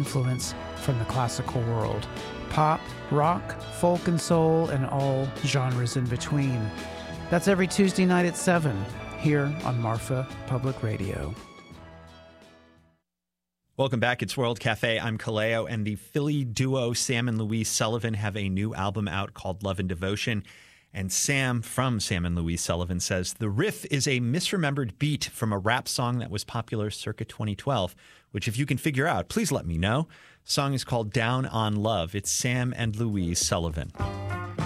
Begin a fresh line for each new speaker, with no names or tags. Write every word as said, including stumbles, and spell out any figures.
influence from the classical world. Pop, rock, folk and soul, and all genres in between. That's every Tuesday night at seven, here on Marfa Public Radio.
Welcome back. It's World Cafe. I'm Kaleo, and the Philly duo Sam and Louise Sullivan have a new album out called Love and Devotion. And Sam from Sam and Louise Sullivan says, the riff is a misremembered beat from a rap song that was popular circa twenty twelve, which if you can figure out, please let me know. The song is called Down on Love. It's Sam and Louise Sullivan.